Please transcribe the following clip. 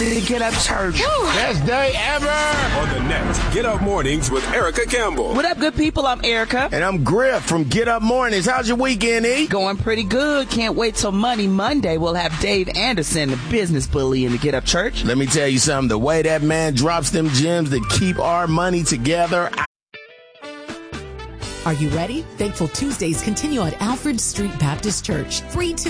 The Get Up Church. Best day ever. On the next Get Up Mornings with Erica Campbell. What up, good people? I'm Erica. And I'm Griff from Get Up Mornings. How's your weekend, E? Going pretty good. Can't wait till Monday. We'll have Dave Anderson, the business bully in the Get Up Church. Let me tell you something. The way that man drops them gems that keep our money together. Are you ready? Thankful Tuesdays continue at Alfred Street Baptist Church. Free